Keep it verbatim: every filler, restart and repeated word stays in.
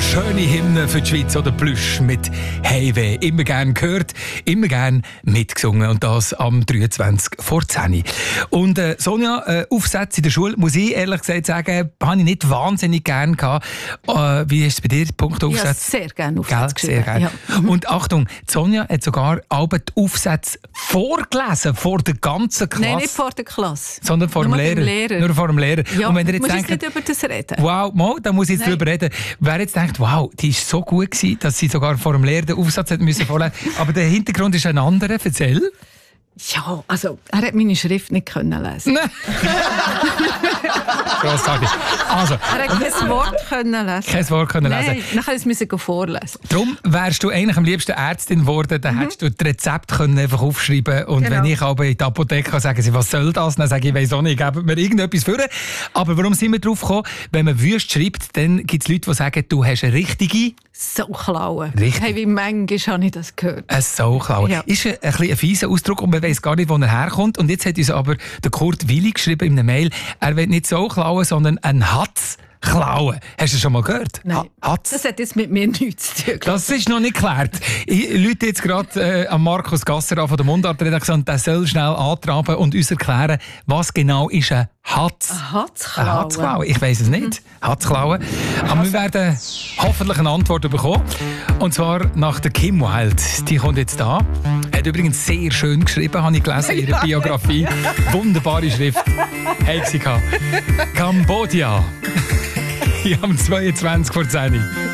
schöne Hymnen für die Schweiz oder Plüsch mit Heimweh. Immer gern gehört, immer gern mitgesungen. Und das am dreiundzwanzig vor zehn. Und äh, Sonja, äh, Aufsätze in der Schule, muss ich ehrlich gesagt sagen, habe ich nicht wahnsinnig gern gehabt. Äh, wie ist es bei dir, Punkt Aufsätze? Ja, sehr gerne Aufsätze geschrieben. Sehr gerne. Ja. Und Achtung, Sonja hat sogar alle die Aufsätze vorgelesen, vor der ganzen Klasse. Nein, nicht vor der Klasse. Sondern vor dem Lehrer. Lehrer. Nur vor dem Lehrer. Ja, und wenn ihr jetzt muss denkt, ich nicht über das reden? Wow, Mo, da muss ich jetzt Nein. drüber reden. Wer jetzt denkt, wow, die ist so gut gewesen, dass sie sogar vor dem Lehrer den Aufsatz hat müssen vorlesen. Aber der Hintergrund ist ein anderer. Erzähl. Ja, also er hat meine Schrift nicht können lesen. Grossartig. Also, Er hat kein Wort können lesen. kein Wort können lesen. Nein, nachher musste ich vorlesen. Darum wärst du eigentlich am liebsten Ärztin geworden, dann mhm. hättest du das Rezept können einfach aufschreiben und Genau. wenn ich aber in die Apotheke kann, sagen sie, was soll das? Dann sage ich, ich weiss auch nicht, geben mir irgendetwas für. Aber warum sind wir drauf gekommen? Wenn man wüst schreibt, dann gibt es Leute, die sagen, du hast eine richtige... So klauen. Richtig. Hey, wie manchmal habe ich das gehört. Ein Sauklauen. Ja. Ist ein, ein, bisschen ein fieser Ausdruck und man weiss gar nicht, wo er herkommt. Und jetzt hat uns aber der Kurt Willi geschrieben in einer Mail, er will nicht so klauen, sondern ein Hatz klauen. Hast du das schon mal gehört? Nein, Hatz? das hat jetzt mit mir nichts zu tun. Das ist noch nicht geklärt. Ich rufe jetzt gerade äh, an Markus Gasser an von der Mundart-Redaktion. Der soll schnell antraben und uns erklären, was genau ist ein Hatz. Ein Hatz Ein Hatz klauen? Ich weiss es nicht. Hatz klauen. Aber wir werden hoffentlich eine Antwort bekommen. Und zwar nach der Kim Wilde. Die kommt jetzt da. Hat übrigens sehr schön geschrieben, habe ich gelesen in ihrer Biografie. Wunderbare Schrift. Hat sie gehabt. Kambodscha. Ich am zweiundzwanzig vor zehn.